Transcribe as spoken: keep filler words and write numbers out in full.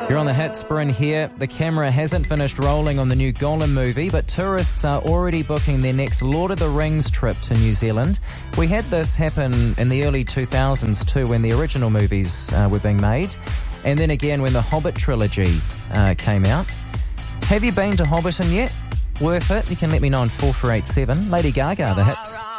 You're on the hits, Bryn here. The camera hasn't finished rolling on the new Gollum movie, but tourists are already booking their next Lord of the Rings trip to New Zealand. We had this happen in the early two thousands too, when the original movies uh, were being made, and then again when the Hobbit trilogy uh, came out. Have you been to Hobbiton yet? Worth it? You can let me know on four four eight seven. Lady Gaga, the hits.